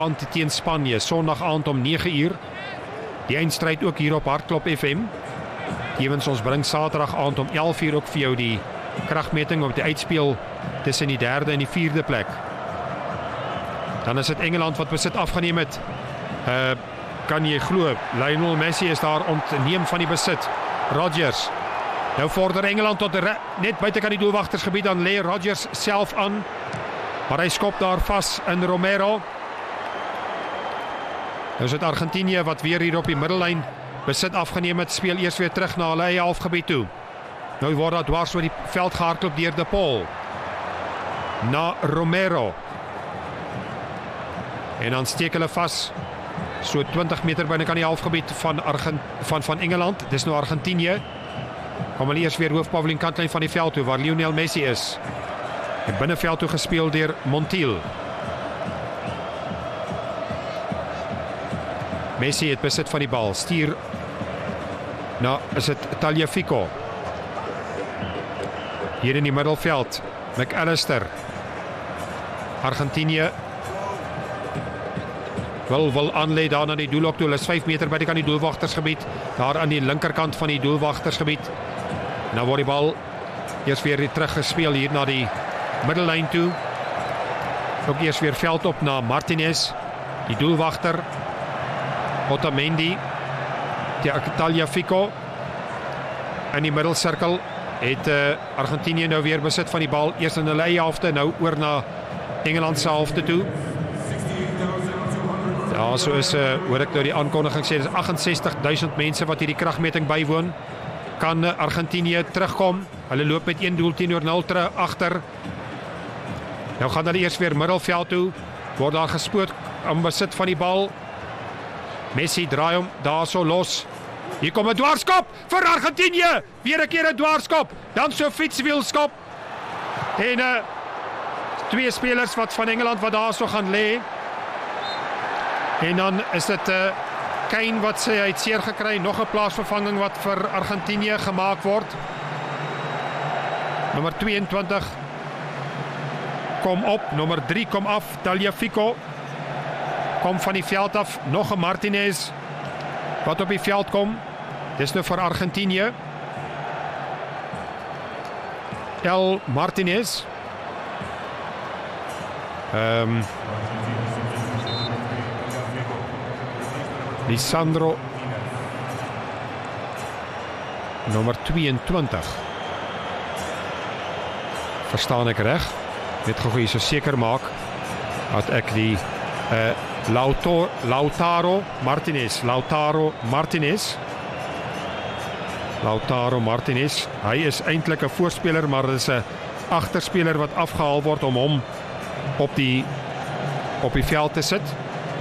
teen Spanje, Sondag aand om 9 uur. Die eindstryd ook hier op Hartklop FM. Tevens ons bring Saterdag aand om 11 uur ook vir jou die kragmeting op die uitspeel tussen die 3de en die 4de plek. Dan is dit Engeland wat besit afgeneem het. Kan jy glo, Lionel Messi is daar ontneem van die besit. Rodgers. Nou vorder Engeland tot net buitekant die doelwagtersgebied, dan lê Rodgers self aan. Maar hy skop daar vas in Romero. Nou is dit Argentinië wat weer hier op die middellyn besit afgeneem het, speel eers weer terug na hulle eie halfgebied toe. Nou word dat dwars oor die veld gehardloop deur De Paul. Na Romero. En dan steek hulle vas so 20 meter binnekant die halfgebied van Engeland. Dis nou Argentinië. Kom hulle eers weer hoofpaviljoen kantlyn van die veld toe waar Lionel Messi is. En binneveld toe gespeel deur Montiel. Messi het besit van die bal, stuur nou is dit Tagliafico. Hier in die middelveld, McAllister. Argentinië wil aanlei daar na die doelhok toe. Hulle is 5 meter buitekant die doelwagtersgebied, daar aan die linkerkant van die doelwagtersgebied. Nou word die bal eers weer teruggespeel hier na die middellyn toe. Ook eers weer veld op na Martinez, die doelwagter. Otamendi, Tagliafico. In die middelsirkel het Argentinië nou weer besit van die bal. Eers in hulle eie helfte, nou oor na Engeland se helfte toe. Ja, so is, hoor ek nou die aankondiging sê, dis 68,000 mense wat hierdie kragmeting bywoon. Kan Argentinië terugkom? Hulle loop met 1 doel teenoor 0 agter. Nou gaan hulle eers weer middelveld toe. Word daar gespoot om besit van die bal. Messi draai hom daar so los. Hier kom 'n dwarskop vir Argentinië. Weer 'n keer 'n dwarskop. Dan so fietswielskop. En 2 spelers wat van Engeland wat daar so gaan lê. En dan is dit Kane wat sê hy het seer gekry. Nog 'n plaasvervanging wat vir Argentinië gemaak word. Nommer 22 kom op. Nommer 3 kom af. Tagliafico kom van die veld af. Nog 'n Martinez wat op die veld kom. Dis nou vir Argentinië. El Martinez. Lisandro. Nommer 22. Verstaan ek reg? Net gou hier so seker maak dat ek die Lautaro Martinez. Hy is eintlik 'n voorspeler, maar dit is 'n agterspeler wat afgehaal word om hom op die veld te sit.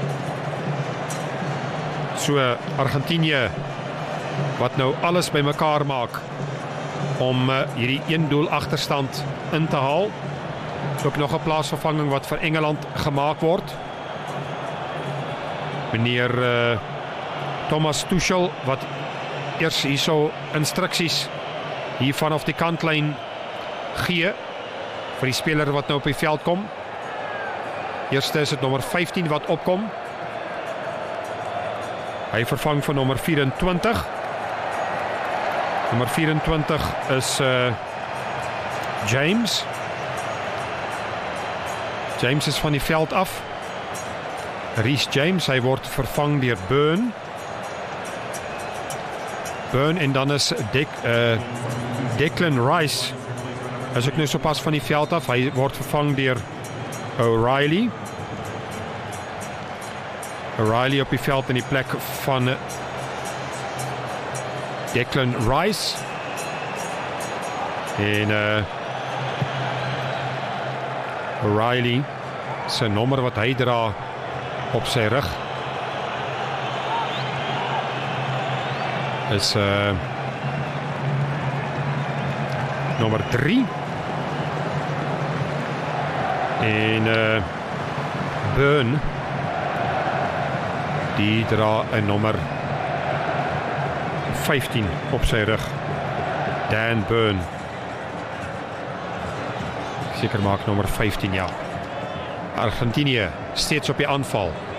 So Argentinië wat nou alles bymekaar maak om hierdie 1 doel agterstand in te haal. Ook nog 'n plaasvervanging wat vir Engeland gemaak word. Meneer Thomas Tuchel wat eers hierso instruksies hier vanaf die kantlyn gee vir die speler wat nou op die veld kom. Eerste is dit nommer 15 wat opkom. Hy vervang van nommer 24. Nommer 24 is James. James is van die veld af. Reece James, hy word vervang deur Burn en dan is Declan Rice. As ek nou so pas van die veld af, hy word vervang deur O'Reilly op die veld in die plek van Declan Rice. En O'Reilly sy nommer wat hy dra op sy rug is nommer 3 en Burn die dra 'n nommer 15 op sy rug. Dan Burn. Seker maak nommer 15, ja. Argentinië steeds op die aanval.